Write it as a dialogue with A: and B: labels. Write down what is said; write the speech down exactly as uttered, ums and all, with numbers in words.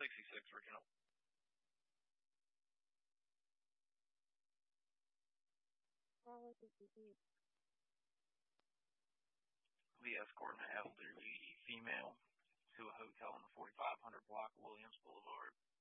A: sixty-six original. The escort an elderly female to a hotel on the forty-five hundred block of Williams Boulevard.